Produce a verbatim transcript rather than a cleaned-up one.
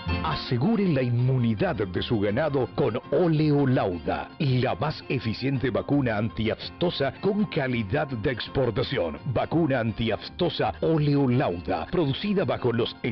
Aseguren la inmunidad de su ganado con Oleolauda, la más eficiente vacuna antiaftosa con calidad de exportación. Vacuna antiaftosa Oleolauda, producida bajo los